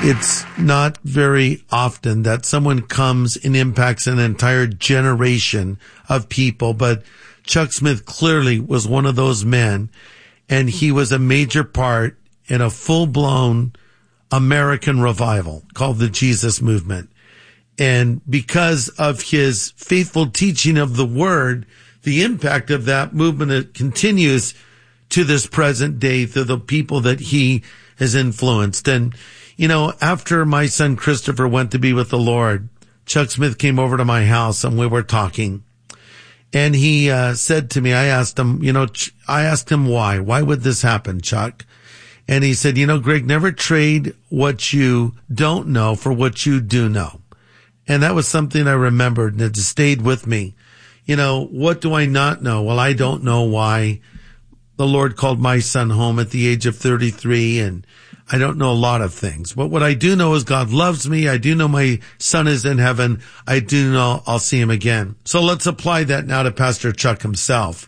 It's not very often that someone comes and impacts an entire generation of people, but Chuck Smith clearly was one of those men, and he was a major part in a full-blown American revival called the Jesus Movement. And because of his faithful teaching of the Word, the impact of that movement continues to this present day through the people that he has influenced. And you know, after my son Christopher went to be with the Lord, Chuck Smith came over to my house and we were talking. And he said to me, I asked him why. Why would this happen, Chuck? And he said, Greg, never trade what you don't know for what you do know. And that was something I remembered and it stayed with me. What do I not know? Well, I don't know why the Lord called my son home at the age of 33, and I don't know a lot of things. But what I do know is God loves me. I do know my son is in heaven. I do know I'll see him again. So let's apply that now to Pastor Chuck himself.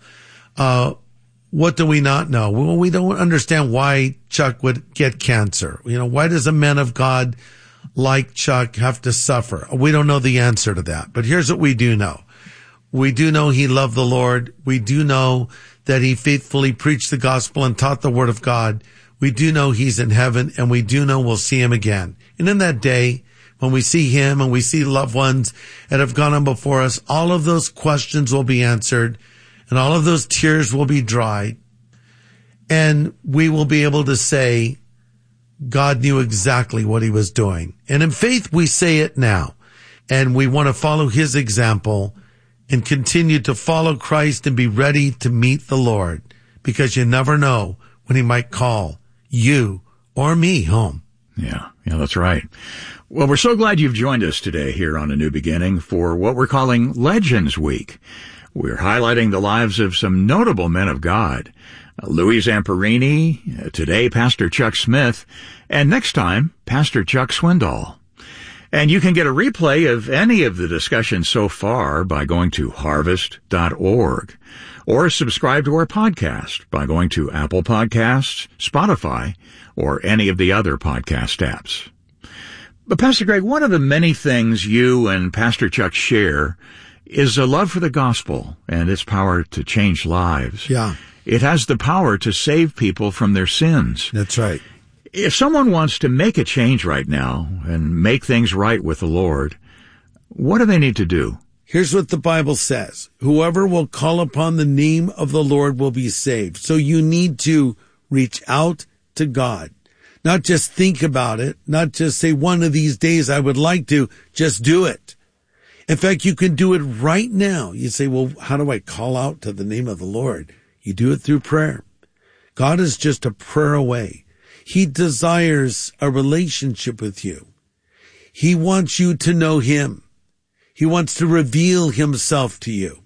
What do we not know? Well, we don't understand why Chuck would get cancer. Why does a man of God like Chuck have to suffer? We don't know the answer to that. But here's what we do know. We do know he loved the Lord. We do know that he faithfully preached the gospel and taught the word of God. We do know he's in heaven, and we do know we'll see him again. And in that day, when we see him and we see loved ones that have gone on before us, all of those questions will be answered, and all of those tears will be dried. And we will be able to say, God knew exactly what he was doing. And in faith, we say it now. And we want to follow his example and continue to follow Christ and be ready to meet the Lord, because you never know when he might call you or me home. Yeah, that's right. Well, we're so glad you've joined us today here on A New Beginning for what we're calling Legends Week. We're highlighting the lives of some notable men of God. Louis Zamperini, today Pastor Chuck Smith, and next time, Pastor Chuck Swindoll. And you can get a replay of any of the discussions so far by going to harvest.org, or subscribe to our podcast by going to Apple Podcasts, Spotify, or any of the other podcast apps. But Pastor Greg, one of the many things you and Pastor Chuck share is a love for the gospel and its power to change lives. Yeah. It has the power to save people from their sins. That's right. If someone wants to make a change right now and make things right with the Lord, what do they need to do? Here's what the Bible says. Whoever will call upon the name of the Lord will be saved. So you need to reach out to God. Not just think about it, not just say one of these days I would like to, just do it. In fact, you can do it right now. You say, well, how do I call out to the name of the Lord? You do it through prayer. God is just a prayer away. He desires a relationship with you. He wants you to know him. He wants to reveal himself to you.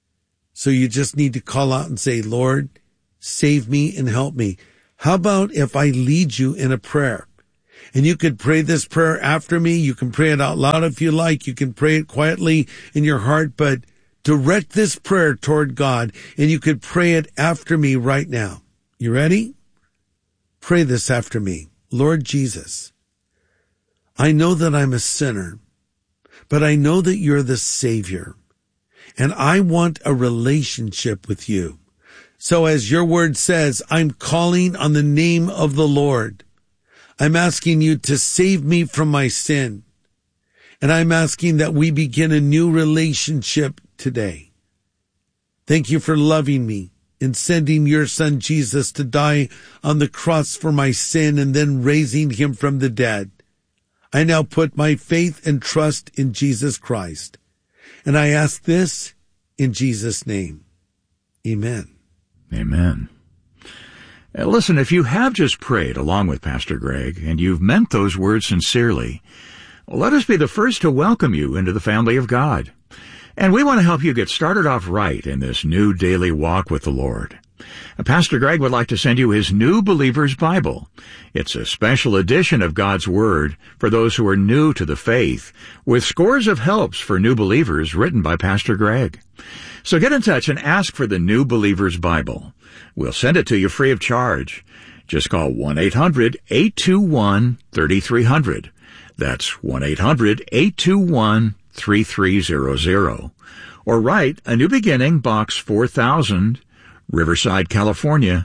So you just need to call out and say, Lord, save me and help me. How about if I lead you in a prayer? And you could pray this prayer after me. You can pray it out loud if you like. You can pray it quietly in your heart, but direct this prayer toward God, and you could pray it after me right now. You ready? Pray this after me. Lord Jesus, I know that I'm a sinner, but I know that you're the Savior, and I want a relationship with you. So as your word says, I'm calling on the name of the Lord. I'm asking you to save me from my sin, and I'm asking that we begin a new relationship today. Thank you for loving me in sending your son Jesus to die on the cross for my sin and then raising him from the dead. I now put my faith and trust in Jesus Christ. And I ask this in Jesus' name. Amen. Amen. Listen, if you have just prayed along with Pastor Greg and you've meant those words sincerely, let us be the first to welcome you into the family of God. And we want to help you get started off right in this new daily walk with the Lord. Pastor Greg would like to send you his New Believer's Bible. It's a special edition of God's Word for those who are new to the faith, with scores of helps for new believers written by Pastor Greg. So get in touch and ask for the New Believer's Bible. We'll send it to you free of charge. Just call 1-800-821-3300. That's 1-800-821-3300. Or write A New Beginning, Box 4000, Riverside, California,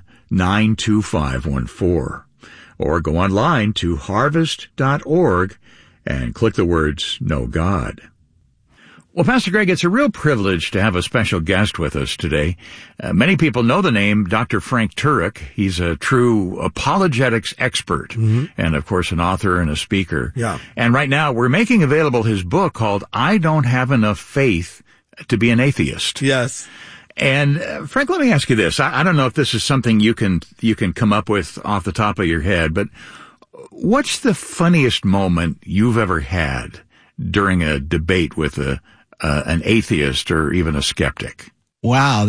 92514. Or go online to harvest.org and click the words Know God. Well, Pastor Greg, it's a real privilege to have a special guest with us today. Many people know the name Dr. Frank Turek. He's a true apologetics expert and, of course, an author and a speaker. Yeah. And right now we're making available his book called I Don't Have Enough Faith to Be an Atheist. Yes. And Frank, let me ask you this. I don't know if this is something you can come up with off the top of your head, but what's the funniest moment you've ever had during a debate with an atheist or even a skeptic? Wow,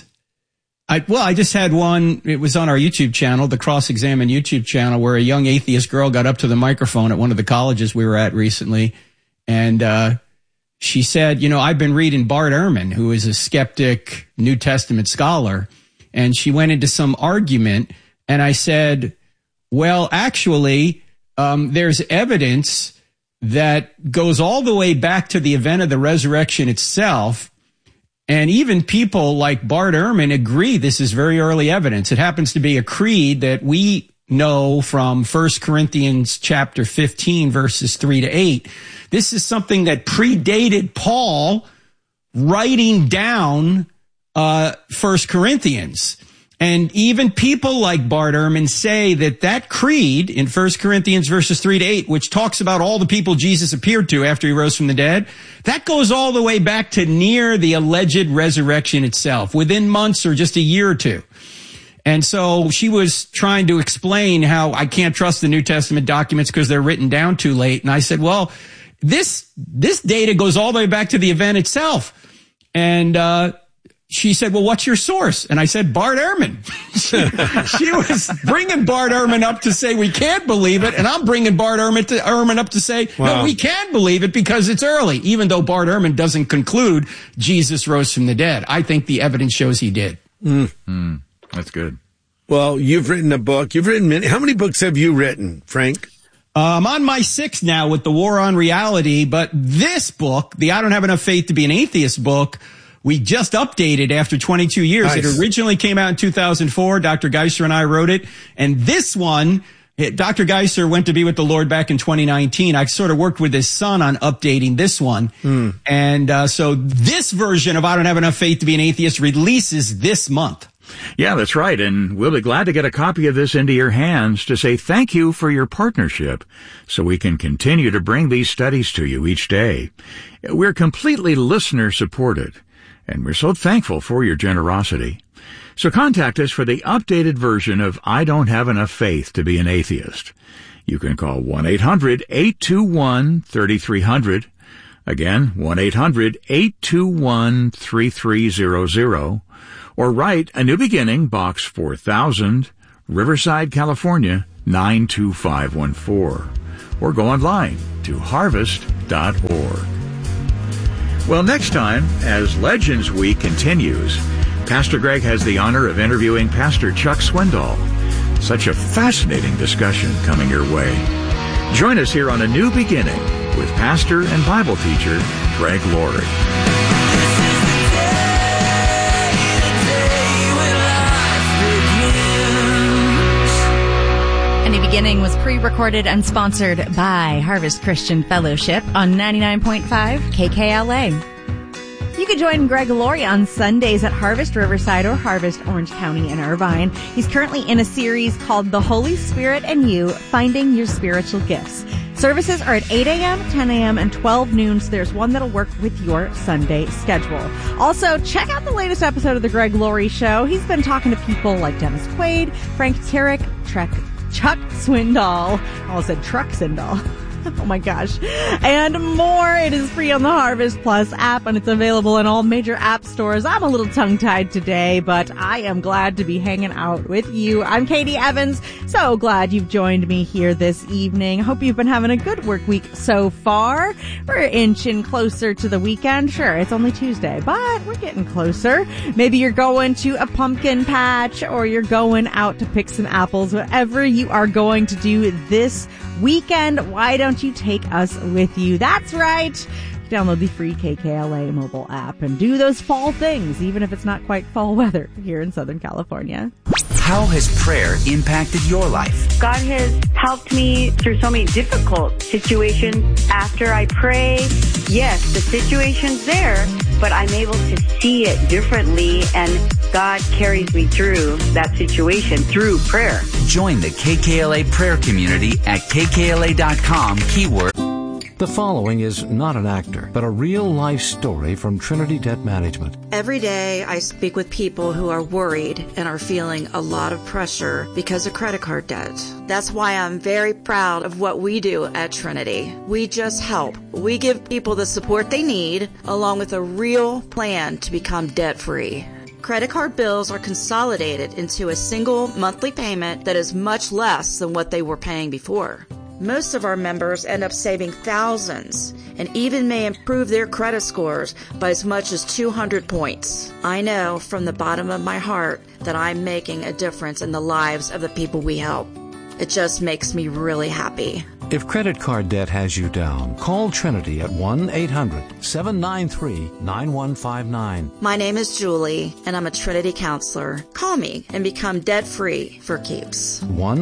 I just had one. It was on our YouTube channel, the Cross Examine YouTube channel, where a young atheist girl got up to the microphone at one of the colleges we were at recently, and she said, I've been reading Bart Ehrman, who is a skeptic New Testament scholar, and she went into some argument, and I said, well, actually, there's evidence that goes all the way back to the event of the resurrection itself. And even people like Bart Ehrman agree this is very early evidence. It happens to be a creed that we know from 1 Corinthians chapter 15, verses 3-8. This is something that predated Paul writing down 1 Corinthians. And even people like Bart Ehrman say that creed in 1 Corinthians verses 3-8, which talks about all the people Jesus appeared to after he rose from the dead, that goes all the way back to near the alleged resurrection itself, within months or just a year or two. And so she was trying to explain how I can't trust the New Testament documents because they're written down too late. And I said, well, this data goes all the way back to the event itself. And, she said, well, what's your source? And I said, Bart Ehrman. She was bringing Bart Ehrman up to say we can't believe it, and I'm bringing Bart Ehrman up to say, no, we can believe it because it's early, even though Bart Ehrman doesn't conclude Jesus rose from the dead. I think the evidence shows he did. That's good. Well, you've written a book. You've written many. How many books have you written, Frank? I'm on my 6th now with The War on Reality, but this book, the I Don't Have Enough Faith to Be an Atheist book, we just updated after 22 years. Nice. It originally came out in 2004. Dr. Geisler and I wrote it. And this one, Dr. Geisler went to be with the Lord back in 2019. I sort of worked with his son on updating this one. And so this version of I Don't Have Enough Faith to Be an Atheist releases this month. Yeah, that's right. And we'll be glad to get a copy of this into your hands to say thank you for your partnership so we can continue to bring these studies to you each day. We're completely listener supported, and we're so thankful for your generosity. So contact us for the updated version of I Don't Have Enough Faith to Be an Atheist. You can call 1-800-821-3300. Again, 1-800-821-3300. Or write A New Beginning, Box 4000, Riverside, California, 92514. Or go online to harvest.org. Well, next time, as Legends Week continues, Pastor Greg has the honor of interviewing Pastor Chuck Swindoll. Such a fascinating discussion coming your way. Join us here on A New Beginning with pastor and Bible teacher Greg Laurie. A New Beginning was pre-recorded and sponsored by Harvest Christian Fellowship on 99.5 KKLA. You can join Greg Laurie on Sundays at Harvest Riverside or Harvest Orange County in Irvine. He's currently in a series called The Holy Spirit and You, Finding Your Spiritual Gifts. Services are at 8 a.m., 10 a.m., and 12 noon, so there's one that'll work with your Sunday schedule. Also, check out the latest episode of The Greg Laurie Show. He's been talking to people like Dennis Quaid, Frank Turek, Chuck Swindoll. I almost said Truck Swindoll. Oh my gosh. And more. It is free on the Harvest Plus app, and it's available in all major app stores. I'm a little tongue-tied today, but I am glad to be hanging out with you. I'm Katie Evans. So glad you've joined me here this evening. Hope you've been having a good work week so far. We're inching closer to the weekend. Sure, it's only Tuesday, but we're getting closer. Maybe you're going to a pumpkin patch, or you're going out to pick some apples. Whatever you are going to do this weekend, why don't you take us with you? That's right. Download the free KKLA mobile app and do those fall things, even if it's not quite fall weather here in Southern California. How has prayer impacted your life? God has helped me through so many difficult situations. After I pray, yes, the situation's there, but I'm able to see it differently, and God carries me through that situation through prayer. Join the KKLA prayer community at kkla.com, keyword. The following is not an actor, but a real-life story from Trinity Debt Management. Every day I speak with people who are worried and are feeling a lot of pressure because of credit card debt. That's why I'm very proud of what we do at Trinity. We just help. We give people the support they need, along with a real plan to become debt-free. Credit card bills are consolidated into a single monthly payment that is much less than what they were paying before. Most of our members end up saving thousands and even may improve their credit scores by as much as 200 points. I know from the bottom of my heart that I'm making a difference in the lives of the people we help. It just makes me really happy. If credit card debt has you down, call Trinity at 1-800-793-9159. My name is Julie, and I'm a Trinity counselor. Call me and become debt-free for keeps.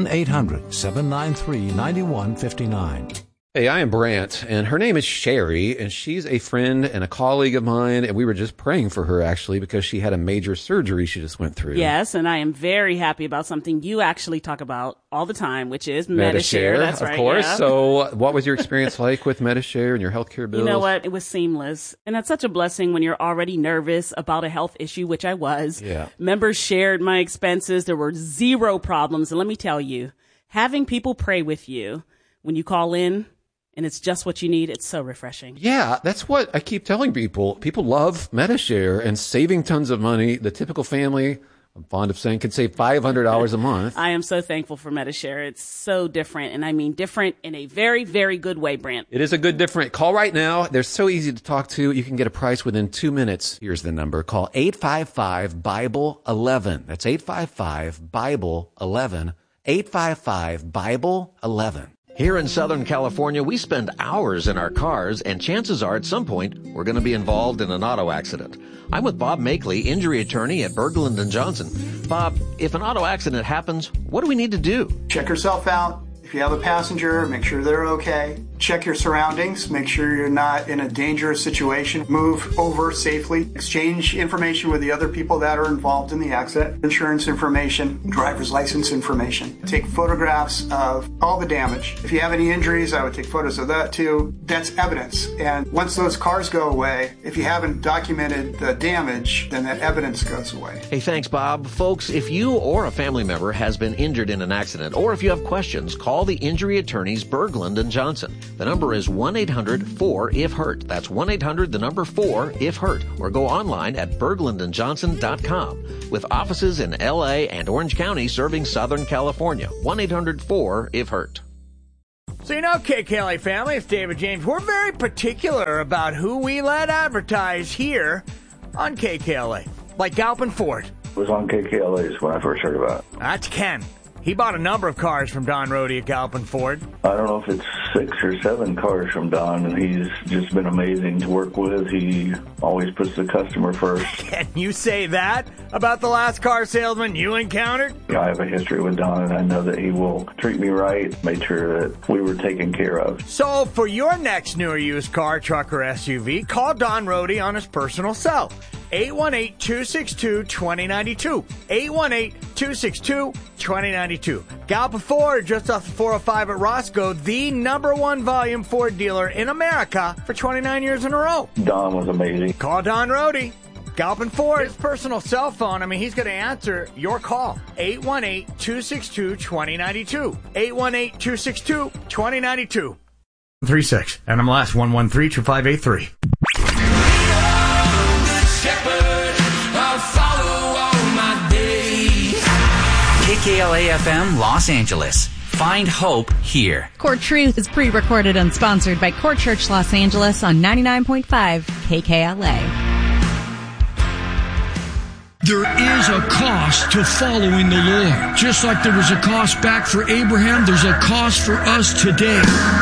1-800-793-9159. Hey, I am Brant, and her name is Sherry, and she's a friend and a colleague of mine, and we were just praying for her, actually, because she had a major surgery she just went through. Yes, and I am very happy about something you actually talk about all the time, which is Medi-Share. That's right, of course. Yeah. So what was your experience like with Medi-Share and your healthcare bills? You know what? It was seamless. And that's such a blessing when you're already nervous about a health issue, which I was. Yeah. Members shared my expenses. There were zero problems. And let me tell you, having people pray with you when you call in, and it's just what you need, it's so refreshing. Yeah, that's what I keep telling people. People love Medi-Share and saving tons of money. The typical family, I'm fond of saying, can save $500 a month. I am so thankful for Medi-Share. It's so different, and I mean different in a very, very good way, Brant. It is a good different. Call right now. They're so easy to talk to. You can get a price within 2 minutes. Here's the number. Call 855-BIBLE-11. That's 855-BIBLE-11. 855-BIBLE-11. Here in Southern California, we spend hours in our cars, and chances are at some point we're going to be involved in an auto accident. I'm with Bob Makeley, injury attorney at Berglund & Johnson. Bob, if an auto accident happens, what do we need to do? Check yourself out. If you have a passenger, make sure they're okay. Check your surroundings. Make sure you're not in a dangerous situation. Move over safely. Exchange information with the other people that are involved in the accident. Insurance information, driver's license information. Take photographs of all the damage. If you have any injuries, I would take photos of that too. That's evidence. And once those cars go away, if you haven't documented the damage, then that evidence goes away. Hey, thanks, Bob. Folks, if you or a family member has been injured in an accident, or if you have questions, call the injury attorneys Berglund & Johnson. The number is 1-800-4-IF-HURT. That's 1-800-4-IF-HURT. Or go online at berglundandjohnson.com. With offices in L.A. and Orange County serving Southern California. 1-800-4-IF-HURT. So you know, KKLA family, it's David James. We're very particular about who we let advertise here on KKLA. Like Galpin Ford. It was on KKLA's when I first heard about it. That's Ken. He bought a number of cars from Don Rohde at Galpin Ford. I don't know if it's 6 or 7 cars from Don, and he's just been amazing to work with. He always puts the customer first. Can you say that about the last car salesman you encountered? I have a history with Don, and I know that he will treat me right, made sure that we were taken care of. So for your next new or used car, truck, or SUV, call Don Rohde on his personal cell. 818-262-2092. 818-262-2092. Galpin Ford, just off the 405 at Roscoe, the #1 volume Ford dealer in America for 29 years in a row. Don was amazing. Call Don Rohde. Galpin Ford, his personal cell phone. I mean, he's going to answer your call. 818-262-2092. 818-262-2092. 36. NMLS 1132583. KKLA-FM Los Angeles. Find hope here. Core Truth is pre-recorded and sponsored by Core Church Los Angeles on 99.5 KKLA. There is a cost to following the Lord. Just like there was a cost back for Abraham, there's a cost for us today.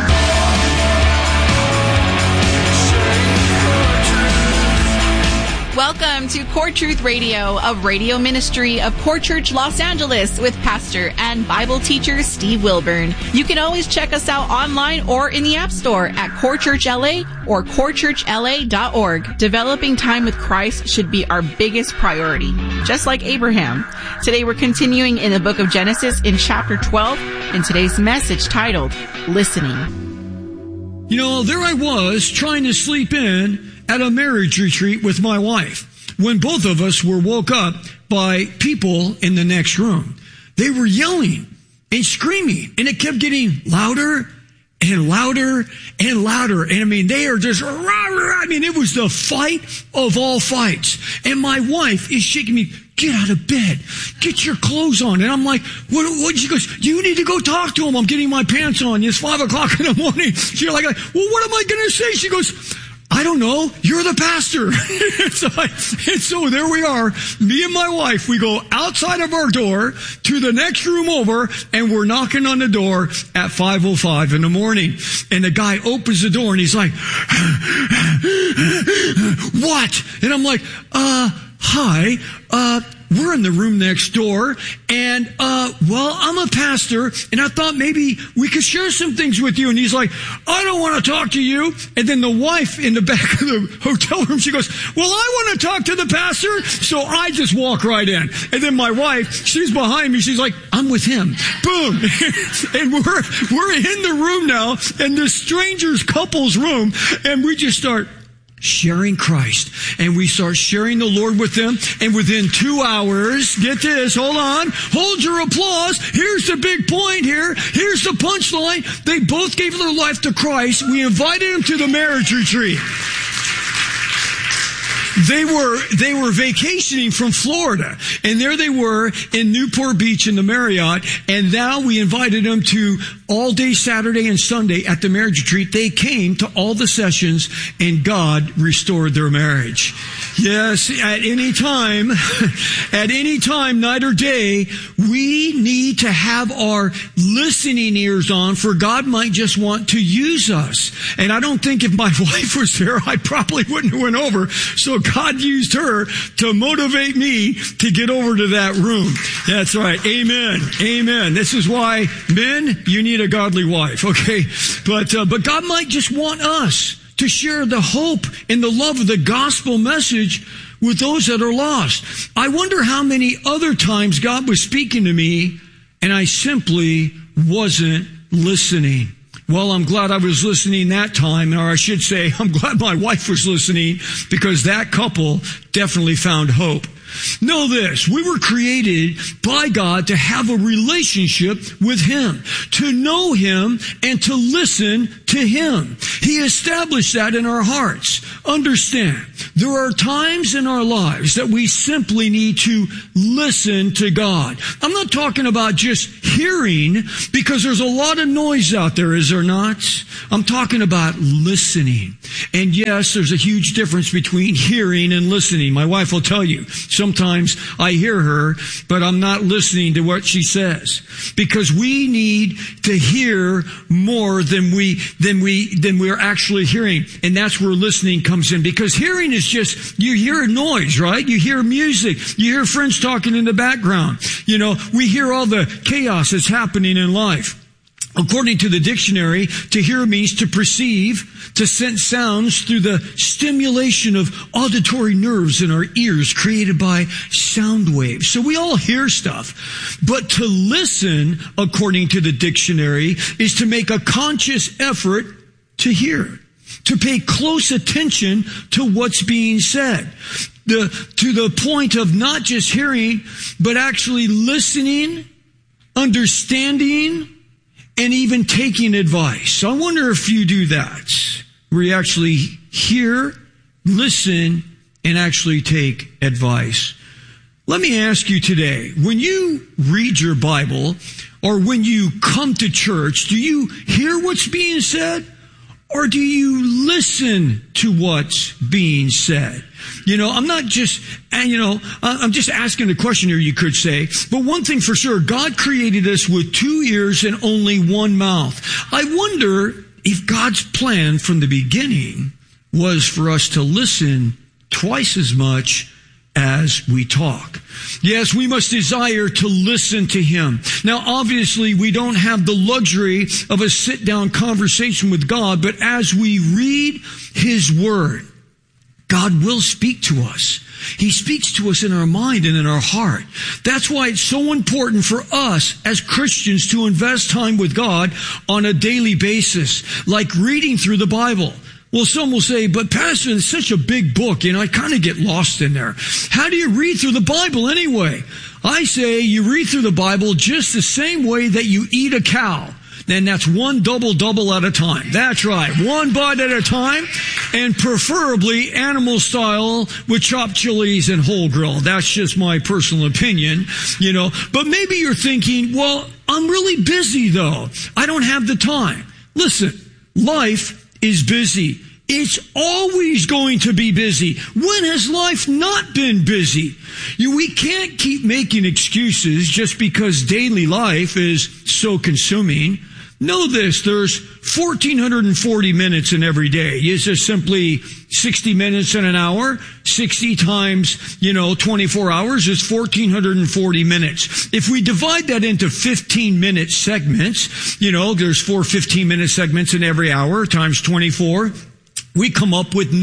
Welcome to Core Truth Radio, a radio ministry of Core Church Los Angeles with pastor and Bible teacher Steve Wilburn. You can always check us out online or in the App Store at Core Church LA or corechurchla.org. Developing time with Christ should be our biggest priority, just like Abraham. Today we're continuing in the book of Genesis in chapter 12, and today's message titled, Listening. You know, there I was trying to sleep in at a marriage retreat with my wife when both of us were woke up by people in the next room. They were yelling and screaming, and it kept getting louder and louder and louder. And I mean, they are just, it was the fight of all fights. And my wife is shaking me, get out of bed, get your clothes on. And I'm like, what? She goes, you need to go talk to him. I'm getting my pants on. It's 5 o'clock in the morning. She's like, well, what am I going to say? She goes, I don't know. You're the pastor. and so there we are. Me and my wife, we go outside of our door to the next room over, and we're knocking on the door at 5:05 in the morning. And the guy opens the door and he's like, what? And I'm like, hi, we're in the room next door, and, well, I'm a pastor, and I thought maybe we could share some things with you. And he's like, I don't want to talk to you. And then the wife in the back of the hotel room, she goes, well, I want to talk to the pastor. So I just walk right in. And then my wife, she's behind me. She's like, I'm with him. Boom. And we're in the room now, in this stranger's couple's room, and we just start sharing Christ. And we start sharing the Lord with them. And within 2 hours, get this, hold your applause. Here's the big point here. Here's the punchline. They both gave their life to Christ. We invited them to the marriage retreat. They were vacationing from Florida, and there they were in Newport Beach in the Marriott, and now we invited them to all day Saturday and Sunday at the marriage retreat. They came to all the sessions, and God restored their marriage. Yes, at any time, night or day, we need to have our listening ears on, for God might just want to use us. And I don't think if my wife was there, I probably wouldn't have went over. So God used her to motivate me to get over to that room. That's right. Amen. Amen. This is why, men, you need a godly wife. Okay. But God might just want us to share the hope and the love of the gospel message with those that are lost. I wonder how many other times God was speaking to me and I simply wasn't listening. Well, I'm glad I was listening that time, or I should say, I'm glad my wife was listening, because that couple definitely found hope. Know this, we were created by God to have a relationship with Him, to know Him, and to listen to Him. He established that in our hearts. Understand, there are times in our lives that we simply need to listen to God. I'm not talking about just hearing, because there's a lot of noise out there, is there not? I'm talking about listening. And yes, there's a huge difference between hearing and listening. My wife will tell you, sometimes I hear her, but I'm not listening to what she says, because we need to hear more than we're actually hearing. And that's where listening comes in, because hearing is just, you hear noise, right? You hear music. You hear friends talking in the background. You know, we hear all the chaos that's happening in life. According to the dictionary, to hear means to perceive, to sense sounds through the stimulation of auditory nerves in our ears created by sound waves. So we all hear stuff. But to listen, according to the dictionary, is to make a conscious effort to hear, to pay close attention to what's being said. To the point of not just hearing, but actually listening, understanding, and even taking advice. I wonder if you do that, where you actually hear, listen, and actually take advice. Let me ask you today, when you read your Bible or when you come to church, do you hear what's being said or do you listen to what's being said? I'm just asking a question here, you could say. But one thing for sure, God created us with 2 ears and only one mouth. I wonder if God's plan from the beginning was for us to listen twice as much as we talk. Yes, we must desire to listen to Him. Now, obviously, we don't have the luxury of a sit-down conversation with God, but as we read His Word, God will speak to us. He speaks to us in our mind and in our heart. That's why it's so important for us as Christians to invest time with God on a daily basis, like reading through the Bible. Well, some will say, but Pastor, it's such a big book, I kind of get lost in there. How do you read through the Bible anyway? I say you read through the Bible just the same way that you eat a cow. And that's one double at a time. That's right. One bite at a time, and preferably animal style with chopped chilies and whole grill. That's just my personal opinion, But maybe you're thinking, well, I'm really busy though. I don't have the time. Listen, life is busy. It's always going to be busy. When has life not been busy? We can't keep making excuses just because daily life is so consuming. Know this, there's 1,440 minutes in every day. It's just simply 60 minutes in an hour. 60 times, 24 hours is 1,440 minutes. If we divide that into 15-minute segments, there's 4 15-minute segments in every hour times 24. We come up with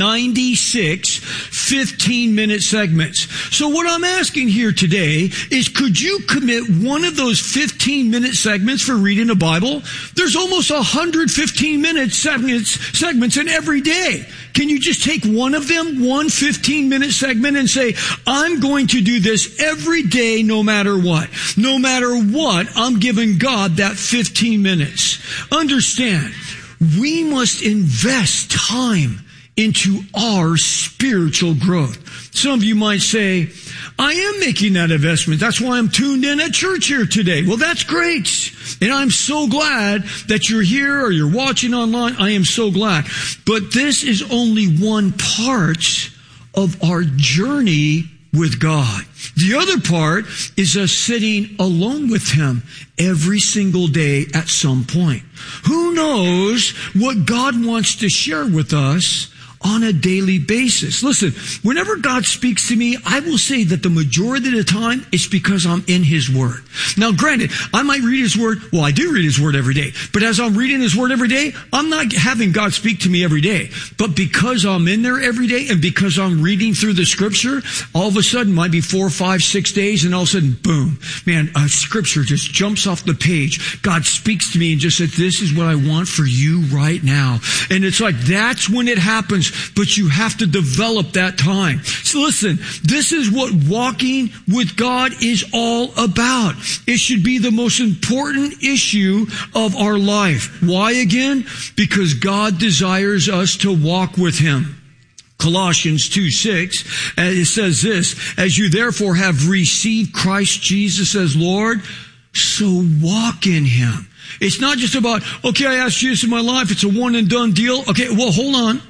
96 15-minute segments. So what I'm asking here today is, could you commit one of those 15-minute segments for reading the Bible? There's almost 100 15-minute segments in every day. Can you just take one of them, one 15-minute segment, and say, I'm going to do this every day no matter what? No matter what, I'm giving God that 15 minutes. Understand, we must invest time into our spiritual growth. Some of you might say, I am making that investment. That's why I'm tuned in at church here today. Well, that's great. And I'm so glad that you're here or you're watching online. I am so glad. But this is only one part of our journey with God. The other part is us sitting alone with Him every single day at some point. Who knows what God wants to share with us on a daily basis? Listen, whenever God speaks to me, I will say that the majority of the time it's because I'm in His Word. Now, granted, I might read His Word. Well, I do read His Word every day. But as I'm reading His Word every day, I'm not having God speak to me every day. But because I'm in there every day and because I'm reading through the Scripture, all of a sudden, might be 4, 5, 6 days, and all of a sudden, boom, man, a Scripture just jumps off the page. God speaks to me and just said, this is what I want for you right now. And it's like, that's when it happens. But you have to develop that time. So listen, this is what walking with God is all about. It should be the most important issue of our life. Why again? Because God desires us to walk with Him. Colossians 2:6, it says this, as you therefore have received Christ Jesus as Lord, so walk in Him. It's not just about, okay, I asked Jesus in my life, it's a one and done deal. Okay, well, hold on.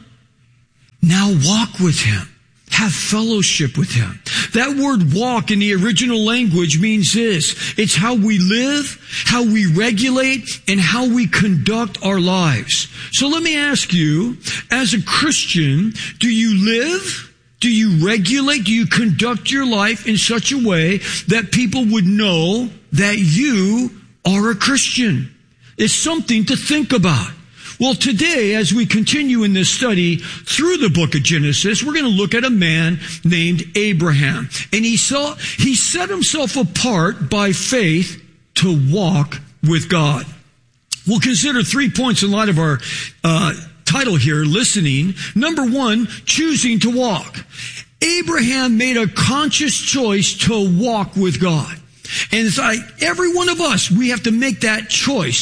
Now walk with Him. Have fellowship with Him. That word walk in the original language means this. It's how we live, how we regulate, and how we conduct our lives. So let me ask you, as a Christian, do you live? Do you regulate? Do you conduct your life in such a way that people would know that you are a Christian? It's something to think about. Well, today, as we continue in this study through the book of Genesis, we're going to look at a man named Abraham. And he set himself apart by faith to walk with God. We'll consider 3 points in light of our title here, listening. Number 1, choosing to walk. Abraham made a conscious choice to walk with God. And it's like every one of us, we have to make that choice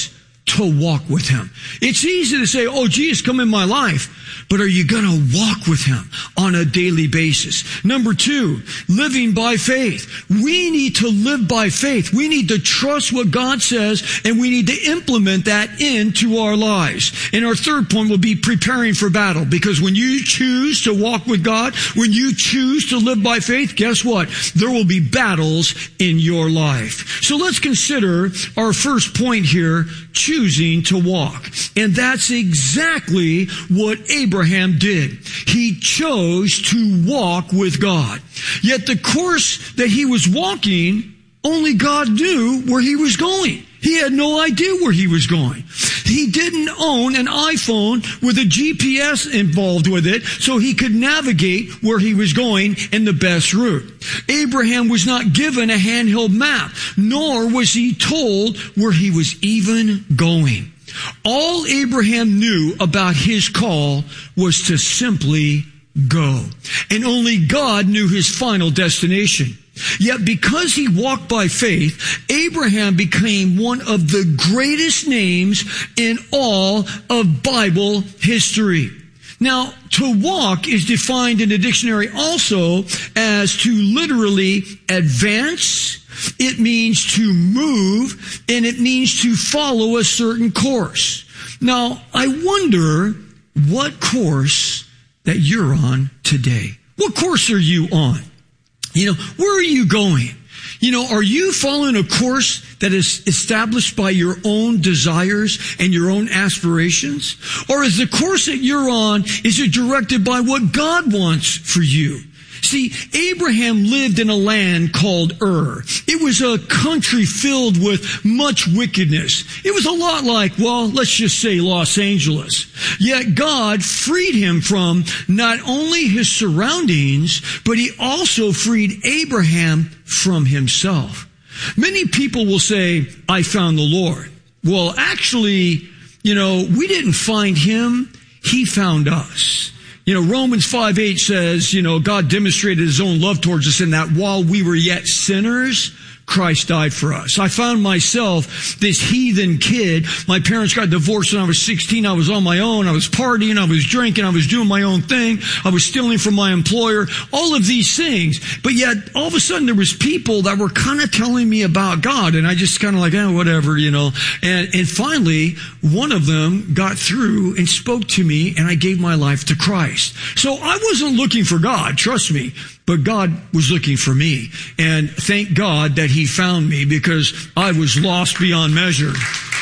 to walk with him. It's easy to say, oh, Jesus, come in my life. But are you going to walk with him on a daily basis? Number 2, living by faith. We need to live by faith. We need to trust what God says, and we need to implement that into our lives. And our third point will be preparing for battle. Because when you choose to walk with God, when you choose to live by faith, guess what? There will be battles in your life. So let's consider our first point here, choosing to walk. And that's exactly what Abraham did. He chose to walk with God. Yet the course that he was walking, only God knew where he was going. He had no idea where he was going. He didn't own an iPhone with a GPS involved with it so he could navigate where he was going in the best route. Abraham was not given a handheld map, nor was he told where he was even going. All Abraham knew about his call was to simply go. And only God knew his final destination. Yet because he walked by faith, Abraham became one of the greatest names in all of Bible history. Now, to walk is defined in the dictionary also as to literally advance. It means to move, and it means to follow a certain course. Now, I wonder what course that you're on today. What course are you on? Where are you going? Are you following a course that is established by your own desires and your own aspirations? Or is the course that you're on, is it directed by what God wants for you? See, Abraham lived in a land called Ur. It was a country filled with much wickedness. It was a lot like, let's just say Los Angeles. Yet God freed him from not only his surroundings, but he also freed Abraham from himself. Many people will say, I found the Lord. Well, actually, we didn't find him. He found us. Romans 5:8 says, God demonstrated his own love towards us in that while we were yet sinners, Christ died for us. I found myself this heathen kid. My parents got divorced when I was 16. I was on my own. I was partying. I was drinking. I was doing my own thing. I was stealing from my employer. All of these things. But yet, all of a sudden, there was people that were kind of telling me about God. And I just kind of like, whatever, And finally, one of them got through and spoke to me, and I gave my life to Christ. So I wasn't looking for God, trust me. But God was looking for me. And thank God that he found me because I was lost beyond measure.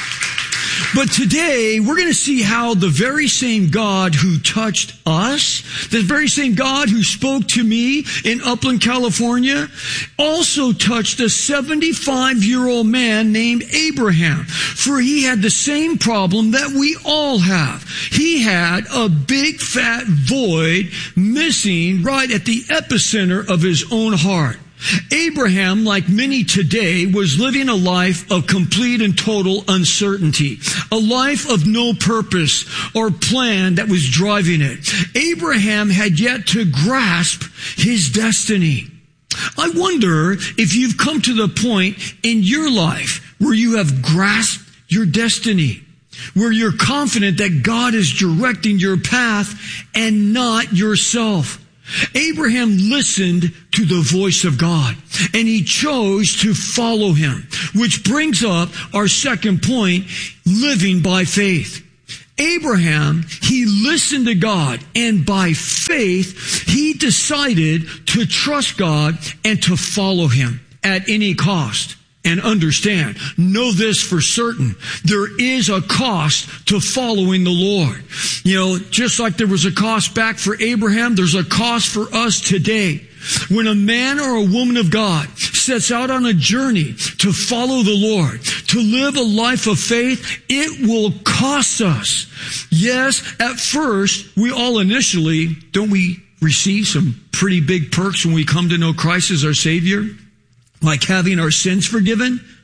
But today, we're going to see how the very same God who touched us, the very same God who spoke to me in Upland, California, also touched a 75-year-old man named Abraham. For he had the same problem that we all have. He had a big fat void missing right at the epicenter of his own heart. Abraham, like many today, was living a life of complete and total uncertainty, a life of no purpose or plan that was driving it. Abraham had yet to grasp his destiny. I wonder if you've come to the point in your life where you have grasped your destiny, where you're confident that God is directing your path and not yourself. Abraham listened to the voice of God, and he chose to follow him, which brings up our second point, living by faith. Abraham, he listened to God, and by faith, he decided to trust God and to follow him at any cost. And understand, know this for certain, there is a cost to following the Lord. Just like there was a cost back for Abraham, there's a cost for us today. When a man or a woman of God sets out on a journey to follow the Lord, to live a life of faith, it will cost us. Yes, at first, we all initially, don't we receive some pretty big perks when we come to know Christ as our Savior? Like having our sins forgiven?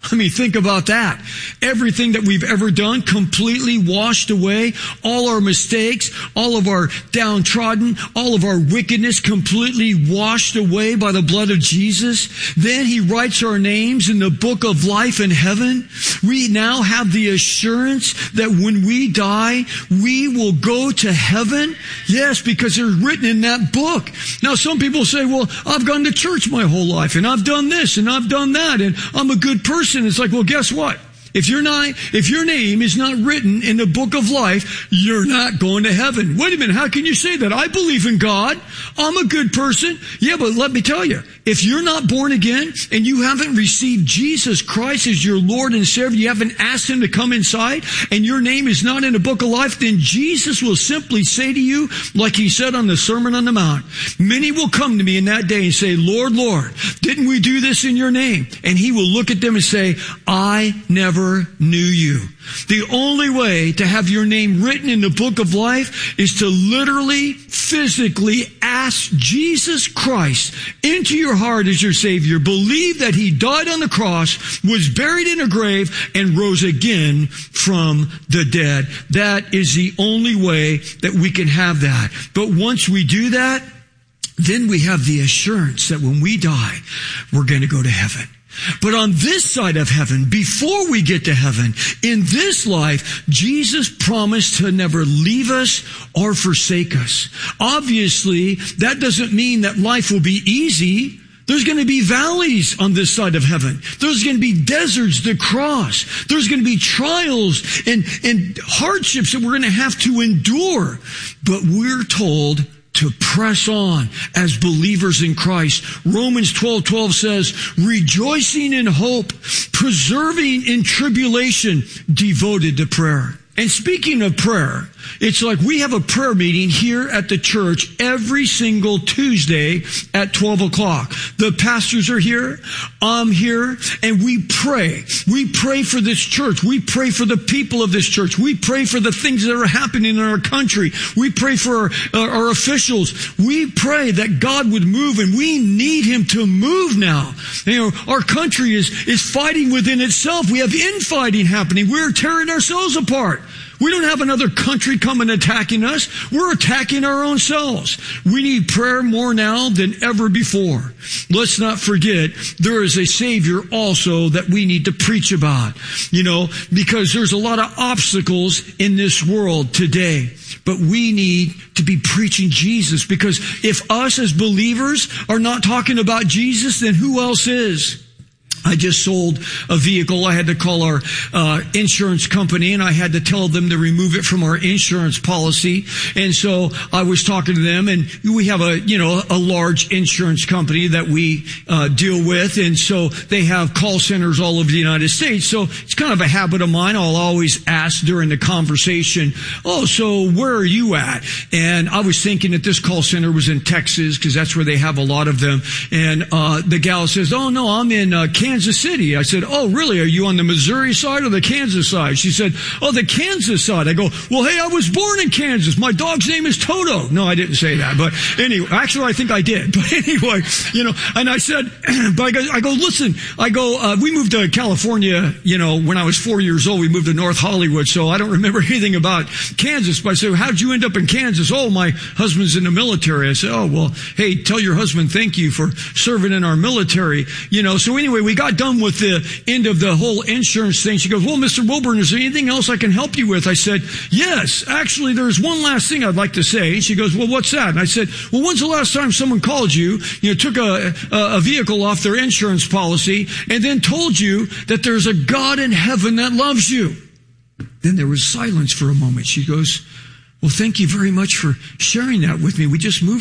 I mean, think about that. Everything that we've ever done completely washed away. All our mistakes, all of our downtrodden, all of our wickedness completely washed away by the blood of Jesus. Then he writes our names in the book of life in heaven. We now have the assurance that when we die, we will go to heaven. Yes, because they're written in that book. Now, some people say, well, I've gone to church my whole life, and I've done this, and I've done that, and I'm a good person. It's like, well, guess what? If your name is not written in the book of life, you're not going to heaven. Wait a minute, how can you say that? I believe in God. I'm a good person. Yeah, but let me tell you, if you're not born again and you haven't received Jesus Christ as your Lord and Savior, you haven't asked him to come inside, and your name is not in the book of life, then Jesus will simply say to you, like he said on the Sermon on the Mount, many will come to me in that day and say, Lord, Lord, didn't we do this in your name? And he will look at them and say, I never knew you. The only way to have your name written in the book of life is to literally, physically ask Jesus Christ into your heart as your Savior. Believe that he died on the cross, was buried in a grave, and rose again from the dead. That is the only way that we can have that. But once we do that, then we have the assurance that when we die, we're going to go to heaven. But on this side of heaven, before we get to heaven, in this life, Jesus promised to never leave us or forsake us. Obviously, that doesn't mean that life will be easy. There's going to be valleys on this side of heaven. There's going to be deserts to cross. There's going to be trials and hardships that we're going to have to endure. But we're told to press on as believers in Christ. Romans 12:12 says, rejoicing in hope, persevering in tribulation, devoted to prayer. And speaking of prayer, it's like we have a prayer meeting here at the church every single Tuesday at 12 o'clock. The pastors are here, I'm here, and we pray. We pray for this church. We pray for the people of this church. We pray for the things that are happening in our country. We pray for our officials. We pray that God would move, and we need him to move now. You know, our country is fighting within itself. We have infighting happening. We're tearing ourselves apart. We don't have another country coming attacking us. We're attacking our own selves. We need prayer more now than ever before. Let's not forget, there is a Savior also that we need to preach about. You know, because there's a lot of obstacles in this world today. But we need to be preaching Jesus, because if us as believers are not talking about Jesus, then who else is? I just sold a vehicle. I had to call our insurance company, and I had to tell them to remove it from our insurance policy. And so I was talking to them, and we have a large insurance company that we deal with, and so they have call centers all over the United States. So it's kind of a habit of mine. I'll always ask during the conversation, oh, so where are you at? And I was thinking that this call center was in Texas, because that's where they have a lot of them. And the gal says, oh, no, I'm in Kansas City. I said, oh, really? Are you on the Missouri side or the Kansas side? She said, oh, the Kansas side. I go, well, hey, I was born in Kansas. My dog's name is Toto. No, I didn't say that. But anyway, actually, I think I did. But anyway, and I said, but I go, listen, we moved to California, when I was 4 years old. We moved to North Hollywood, so I don't remember anything about Kansas. But I said, how'd you end up in Kansas? Oh, my husband's in the military. I said, oh, well, hey, tell your husband thank you for serving in our military. So anyway, we got done with the end of the whole insurance thing. She goes, well, Mr. Wilburn, is there anything else I can help you with? I said, yes, actually, there's one last thing I'd like to say. And she goes, well, what's that? And I said, well, when's the last time someone called you, took a vehicle off their insurance policy, and then told you that there's a God in heaven that loves you? Then there was silence for a moment. She goes, well, thank you very much for sharing that with me. We just moved